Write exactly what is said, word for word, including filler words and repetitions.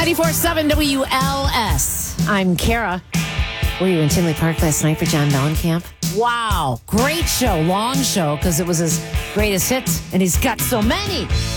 ninety-four point seven W L S. I'm Kara. Were you in Tinley Park last night for John Mellencamp? Wow. Great show. Long show because it was his greatest hits, and he's got so many.